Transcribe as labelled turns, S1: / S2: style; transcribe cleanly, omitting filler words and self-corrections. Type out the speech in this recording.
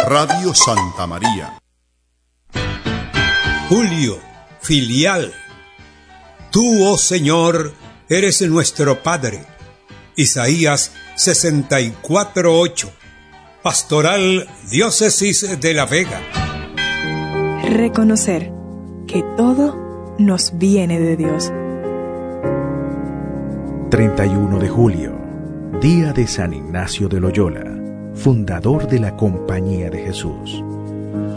S1: Radio Santa María.
S2: Julio, filial. Tú, oh Señor, eres nuestro Padre. Isaías 64:8. Pastoral Diócesis de La Vega.
S3: Reconocer que todo nos viene de Dios.
S4: 31 de julio, día de San Ignacio de Loyola, fundador de la Compañía de Jesús.